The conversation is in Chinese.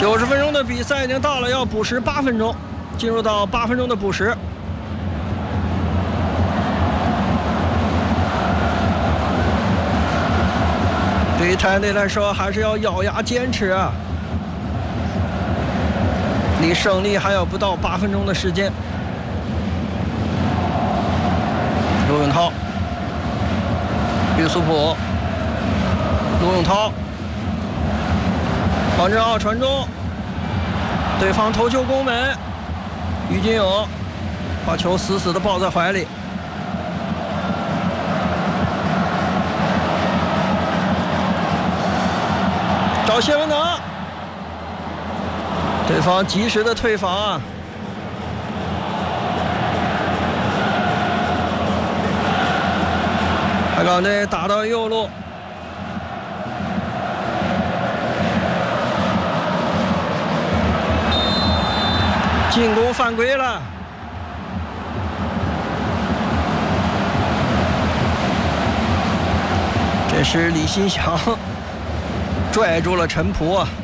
90分钟的比赛已经到了，要补时8分钟，进入到8分钟的补时。对于太阳队来说，还是要咬牙坚持啊！离胜利还有不到8分钟的时间。卢永涛、于苏普、卢永涛、黄振浩传中，对方头球攻门，于金勇把球死死地抱在怀里。找谢文能，对方及时的退防啊！海港队打到右路，进攻犯规了。这是李新祥拽住了陈璞啊！